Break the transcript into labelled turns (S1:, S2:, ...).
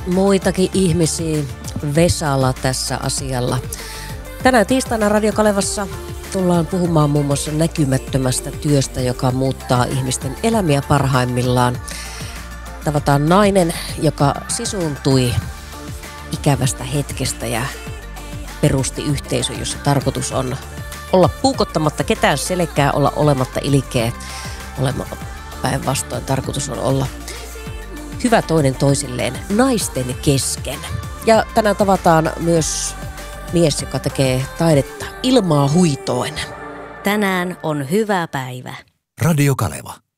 S1: muitakin ihmisiä Vesala tässä asialla. Tänään tiistaina Radio Kalevassa tullaan puhumaan muun muassa näkymättömästä työstä, joka muuttaa ihmisten elämiä parhaimmillaan. Tavataan nainen, joka sisuuntui ikävästä hetkestä ja perusti yhteisön, jossa tarkoitus on olla puukottamatta ketään selkää, olla olematta ilkeä. Päinvastoin tarkoitus on olla hyvä toinen toisilleen naisten kesken. Ja tänään tavataan myös mies, joka tekee taidetta ilmaa huitoen.
S2: Tänään on hyvä päivä.
S3: Radio Kaleva.